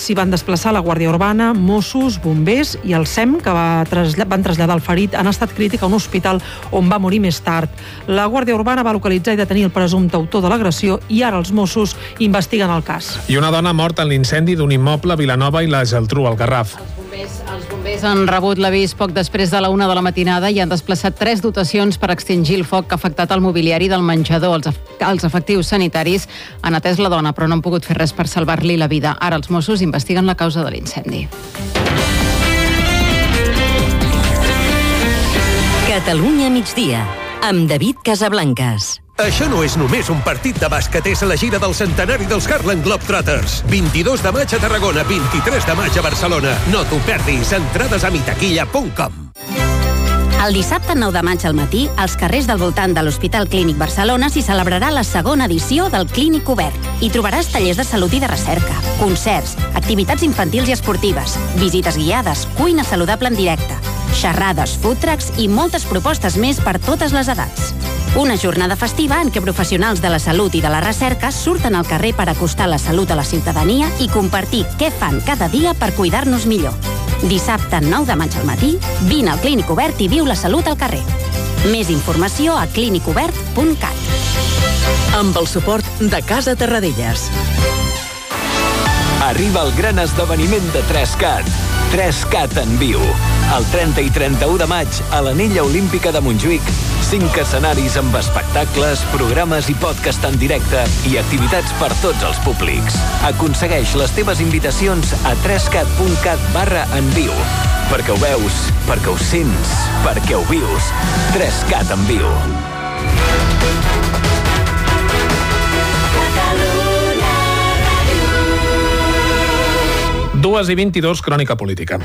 s'hi van desplaçar la Guàrdia Urbana, Mossos, bombers i el SEM, que van traslladar el ferit en estat crític a un hospital on va morir més tard. La Guàrdia Urbana va localitzar i detenir el presumpte autor de l'agressió i ara els Mossos investiguen el cas. I una dona morta en l'incendi d'un immoble a Vilanova i la Geltrú, al Garraf. Els bombers han rebut l'avís poc després de la 1 de la matinada i han desplaçat 3 dotacions per extingir el foc que ha afectat el mobiliari del menjador. Els efectius sanitaris han atès la dona, però no han pogut fer res per salvar-li la vida. Ara els Mossos investiguen la causa de l'incendi. Catalunya migdia, amb David Casablancas. Això no és només un partit de bàsquet, és la gira del centenari dels Harlem Globetrotters. 22 de maig a Tarragona, 23 de maig a Barcelona. No t'ho perdis, entrades a mitaquilla.com. El dissabte 9 de maig al matí, als carrers del voltant de l'Hospital Clínic Barcelona s'hi celebrarà la segona edició del Clínic Obert. Hi trobaràs tallers de salut i de recerca, concerts, activitats infantils i esportives, visites guiades, cuina saludable en directe, xerrades, food trucks i moltes propostes més per totes les edats. Una jornada festiva en què professionals de la salut i de la recerca surten al carrer per acostar la salut a la ciutadania i compartir què fan cada dia per cuidar-nos millor. Dissabte 9 de maig al matí, vine al Clínic Obert i viu la salut al carrer. Més informació a clinicobert.cat. Amb el suport de Casa Terradellas. Arriba el gran esdeveniment de 3CAT. 3CAT en viu. El 30 i 31 de maig a l'Anella Olímpica de Montjuïc. 5 escenaris amb espectacles, programes i podcast en directe i activitats per tots els públics. Aconsegueix les teves invitacions a 3cat.cat/en viu. Perquè ho veus, perquè ho sents, perquè ho vius. 3CAT en viu. 2:22, crònica política.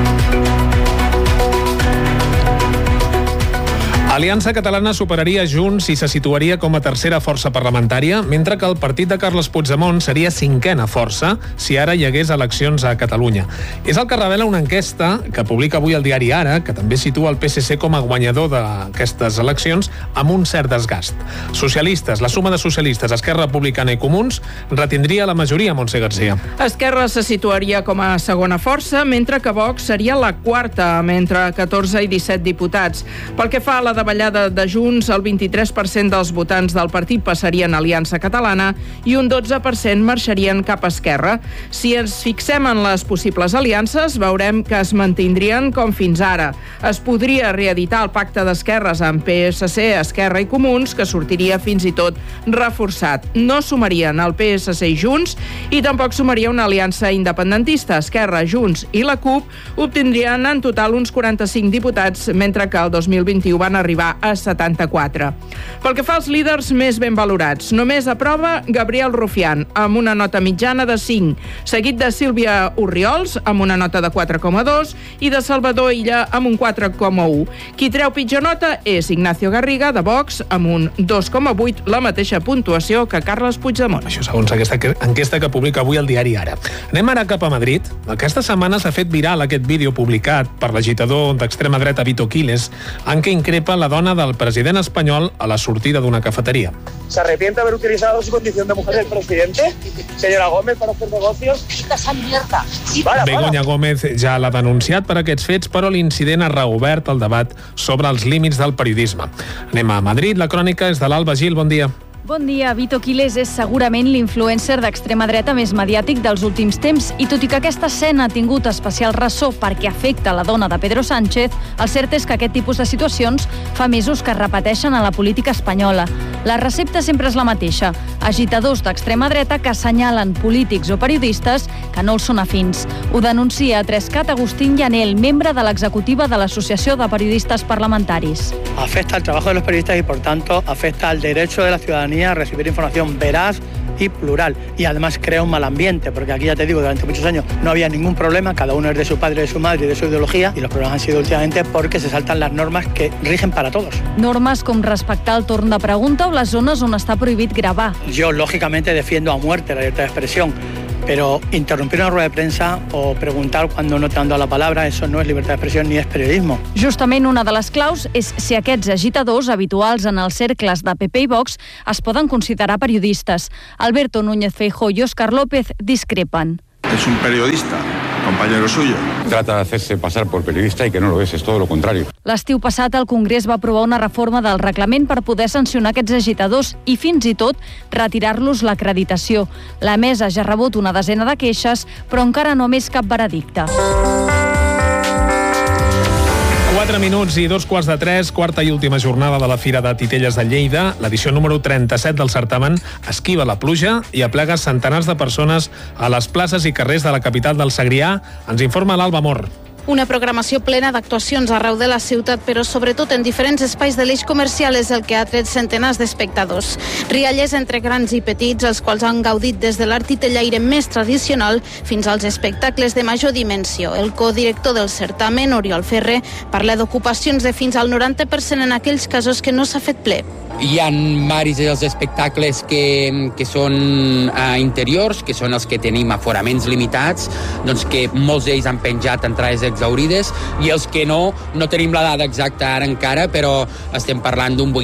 Aliança Catalana superaria Junts i se situaria com a tercera força parlamentària, mentre que el partit de Carles Puigdemont seria cinquena força si ara hi hagués eleccions a Catalunya. És el que revela una enquesta que publica avui el diari Ara, que també situa el PSC com a guanyador d'aquestes eleccions amb un cert desgast. Socialistes, la suma de socialistes, Esquerra Republicana i Comuns, retindria la majoria, Montse Garcia. Esquerra se situaria com a segona força, mentre que Vox seria la quarta, amb entre 14 i 17 diputats. Pel que fa a la davallada de Junts, el 23% dels votants del partit passarien a Aliança Catalana i un 12% marxarien cap a Esquerra. Si ens fixem en les possibles aliances, veurem que es mantindrien com fins ara. Es podria reeditar el pacte d'esquerres amb PSC, Esquerra i Comuns, que sortiria fins i tot reforçat. No sumarien el PSC i Junts i tampoc sumaria una aliança independentista. Esquerra, Junts i la CUP obtindrien en total uns 45 diputats, mentre que el 2021 van arribar a 74. Pel que fa als líders més ben valorats, només aprova Gabriel Rufián, amb una nota mitjana de 5, seguit de Sílvia Orriols, amb una nota de 4,2, i de Salvador Illa, amb un 4,1. Qui treu pitjor nota és Ignacio Garriga, de Vox, amb un 2,8, la mateixa puntuació que Carles Puigdemont. Això segons aquesta enquesta que publica avui el diari Ara. Anem ara cap a Madrid. Aquesta setmana s'ha fet viral aquest vídeo publicat per l'agitador d'extrema dreta Vito Quiles, en què increpa la dona del president espanyol a la sortida d'una cafeteria. ¿Se arrepiente de haber utilizado su condición de mujer del presidente, señora Gómez, para hacer negocios? Begoña Gómez ja l'ha denunciat per aquests fets, però l'incident ha reobert el debat sobre els límits del periodisme. Anem a Madrid, la crònica és de l'Alba Gil, bon dia. Bon dia. Vito Quiles és segurament l'influencer d'extrema dreta més mediàtic dels últims temps i tot i que aquesta escena ha tingut especial ressò perquè afecta la dona de Pedro Sánchez, el cert és que aquest tipus de situacions fa mesos que es repeteixen a la política espanyola. La recepta sempre és la mateixa. Agitadors d'extrema dreta que assenyalen polítics o periodistes que no els són afins. Ho denuncia a 3CAT Agustín Llanel, membre de l'executiva de l'Associació de Periodistes Parlamentaris. Afecta al trabajo de los periodistas y, por tanto, afecta al derecho de la ciudadanía a recibir información veraz y plural. Y además crea un mal ambiente, porque aquí ya te digo, durante muchos años no había ningún problema, cada uno es de su padre, de su madre y de su ideología, y los problemas han sido últimamente porque se saltan las normas que rigen para todos. Normes com respectar el torn de pregunta o les zones on està prohibit gravar. Yo, lógicamente, defiendo a muerte la libertad de expresión, pero interrumpir una rueda de prensa o preguntar cuando no te han dado la palabra, eso no es libertad de expresión ni es periodismo. Justament una de les claus és si aquests agitadors habituals en els cercles de PP i Vox es poden considerar periodistes. Alberto Núñez Feijóo i Óscar López discrepen. es un periodista, compañero suyo. Trata de hacerse pasar por periodista y que no lo es todo lo contrario. L'estiu passat el Congrés va aprovar una reforma del reglament per poder sancionar aquests agitadors i fins i tot retirar-los l'acreditació. La mesa ja ha rebut una desena de queixes, però encara no ha emès cap veredicte. 4 minuts i 2:15, quarta i última jornada de la Fira de Titelles de Lleida. L'edició número 37 del certamen esquiva la pluja i aplega centenars de persones a les places i carrers de la capital del Segrià. Ens informa l'Alba Mor. Una programació plena d'actuacions arreu de la ciutat, però sobretot en diferents espais de l'eix comercial és el que ha tret centenars d'espectadors. Rialles entre grans i petits, els quals han gaudit des de l'art titellaire més tradicional fins als espectacles de major dimensió. El codirector del certamen, Oriol Ferrer, parla d'ocupacions de fins al 90% en aquells casos que no s'ha fet ple. Hi ha varis dels espectacles que són interiors, que són els que tenim aforaments limitats, doncs que molts d'ells han penjat entrades exaurides, i els que no tenim la dada exacta ara encara, però estem parlant d'un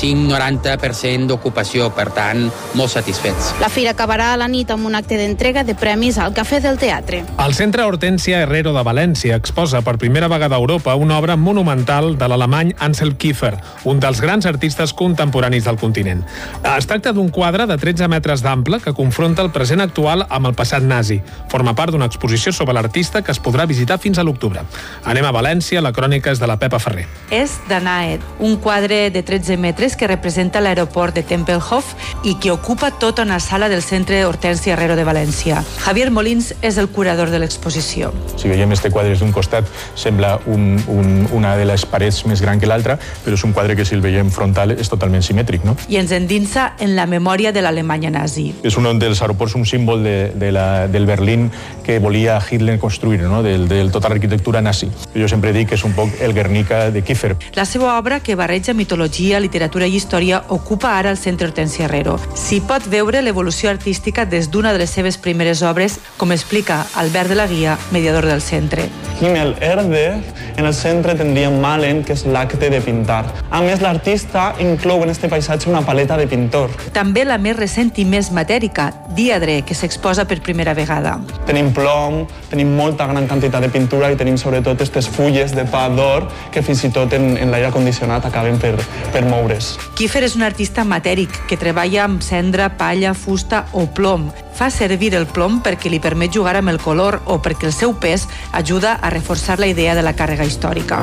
85-90% d'ocupació, per tant, molt satisfets. La fira acabarà a la nit amb un acte d'entrega de premis al Cafè del Teatre. El Centre Hortènsia Herrero de València exposa per primera vegada a Europa una obra monumental de l'alemany Ansel Kiefer, un dels grans artistes contemporanis del continent. Es tracta d'un quadre de 13 metres d'ample que confronta el present actual amb el passat nazi. Forma part d'una exposició sobre l'artista que es podrà visitar fins a l'octubre. Anem a València, la crònica és de la Pepa Ferrer. És Danaed, un quadre de 13 metres que representa l'aeroport de Tempelhof i que ocupa tota una sala del Centre Hortènsia Herrero de València. Javier Molins és el curador de l'exposició. Si veiem este quadre d'un costat, sembla una de les parets més gran que l'altra, però és un quadre que si el veiem frontal és totalment simètric, no? I ens endinsa en la memòria de l'Alemanya nazi. És un dels aeroports, un símbol del Berlín que volia Hitler construir, no? De tota l'arquitectura nazi. Jo sempre dic que és un poc el Guernica de Kiefer. La seva obra, que barreja mitologia, literatura i història, ocupa ara el Centre Hortènsia Herrero. S'hi pot veure l'evolució artística des d'una de les seves primeres obres, com explica Albert de la Guia, mediador del centre. Himmel, Erde, en el centre tindríem Malen, que és l'acte de pintar. A més, l'artista inclou en este paisatge una paleta de pintor. També la més recent i més matèrica, Diadre, que s'exposa per primera vegada. Tenim plom, tenim molta gran quantitat de pintura i tenim sobretot aquestes fulles de pa d'or que fins i tot en l'aire condicionat acaben per moure's. Kiefer és un artista matèric que treballa amb cendra, palla, fusta o plom. Fa servir el plom perquè li permet jugar amb el color o perquè el seu pes ajuda a reforçar la idea de la càrrega històrica.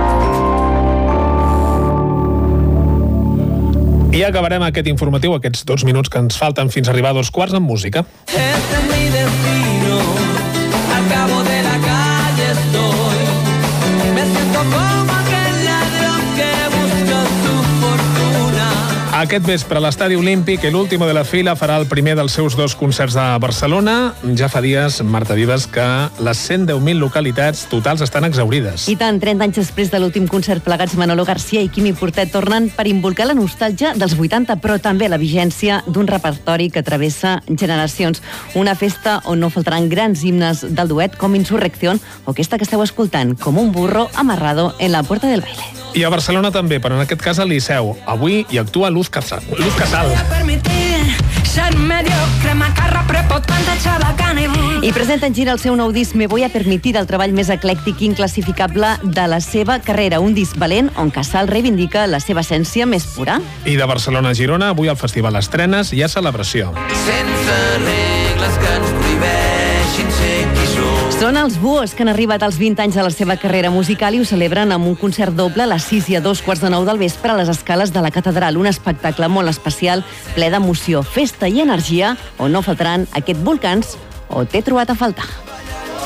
I acabarem aquest informatiu, aquests 2 minuts que ens falten fins a arribar a 2:15 amb música. Este es mi destino, al cabo de la calle estoy, me siento como aquel ladrón que busca su fortuna. Aquest vespre a l'Estadi Olímpic, l'último de la fila farà el primer dels seus 2 concerts de Barcelona. Ja fa dies, Marta Vives, que les 110.000 localitats totals estan exaurides. I tant, 30 anys després de l'últim concert plegats, Manolo García i Quimi Portet tornen per involucrar la nostàlgia dels 80, però també la vigència d'un repertori que travessa generacions. Una festa on no faltaran grans himnes del duet com Insurrección o aquesta que esteu escoltant, Com un burro amarrado en la puerta del baile. I a Barcelona també, però en aquest cas al Liceu. Avui hi actua Luz Casal. I presenta en gira el seu nou disc Me voy a permitir, el treball més eclèctic i inclassificable de la seva carrera. Un disc valent on Casal reivindica la seva essència més pura. I de Barcelona a Girona, avui al Festival Estrenes hi ha celebració. Sense regles que ens prohibeixin ser qui som. Són els Buos, que han arribat als 20 anys de la seva carrera musical i ho celebren amb un concert doble a les 6 i a 2:15 del vespre a les escales de la Catedral. Un espectacle molt especial, ple d'emoció, festa i energia, on no faltaran aquest Volcans o T'he trobat a faltar.